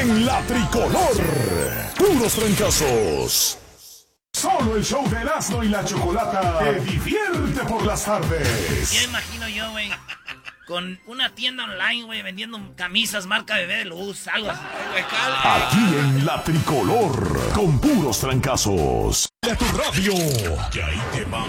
en la tricolor. Puros trancazos. Solo el show de Erasmo y la Chocolata te divierte por las tardes. Ya imagino yo, güey, con una tienda online, güey, vendiendo camisas marca Bebé de Luz, algo así. Aquí en la tricolor, con puros trancazos. De tu radio. Y ahí te va